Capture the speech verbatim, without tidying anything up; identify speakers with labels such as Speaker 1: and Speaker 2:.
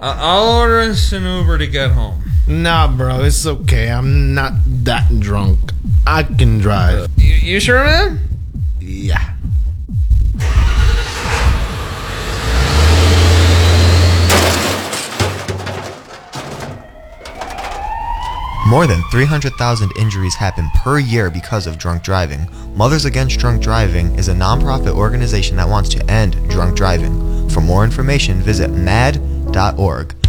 Speaker 1: I- I'll order us an Uber to get home.
Speaker 2: Nah, bro, it's okay. I'm not that drunk. I can drive.
Speaker 1: You, you sure, man?
Speaker 2: Yeah.
Speaker 3: More than three hundred thousand injuries happen per year because of drunk driving. Mothers Against Drunk Driving is a nonprofit organization that wants to end drunk driving. For more information, visit mad dot org.